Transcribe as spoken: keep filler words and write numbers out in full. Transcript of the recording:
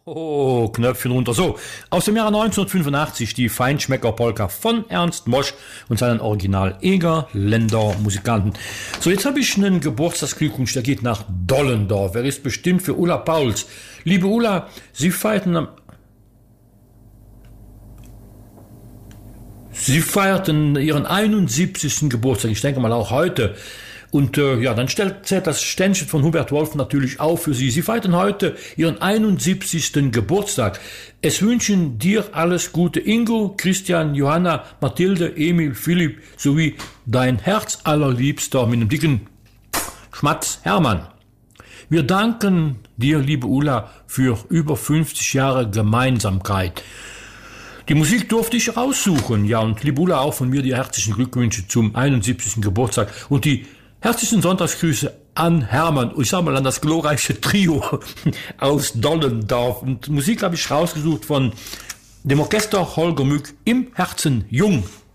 Oh, Knöpfchen runter. So, aus dem Jahre neunzehnhundertfünfundachtzig die Feinschmecker-Polka von Ernst Mosch und seinen Original-Egerländer Musikanten. So, jetzt habe ich einen Geburtstagsglückwunsch, der geht nach Dollendorf. Er ist bestimmt für Ulla Pauls. Liebe Ulla, Sie feierten am Sie feierten Ihren einundsiebzigsten Geburtstag, ich denke mal auch heute. Und äh, ja, dann stellt zählt das Ständchen von Hubert Wolf natürlich auf für Sie. Sie feierten heute Ihren einundsiebzigsten Geburtstag. Es wünschen dir alles Gute, Ingo, Christian, Johanna, Mathilde, Emil, Philipp sowie dein Herz allerliebster mit einem dicken Schmatz Hermann. Wir danken dir, liebe Ulla, für über fünfzig Jahre Gemeinsamkeit. Die Musik durfte ich raussuchen, ja, und liebe Ulla, auch von mir die herzlichen Glückwünsche zum einundsiebzigsten Geburtstag und die herzlichen Sonntagsgrüße an Hermann und ich sag mal an das glorreiche Trio aus Dollendorf. Und Musik habe ich rausgesucht von dem Orchester Holger Mück, Im Herzen jung.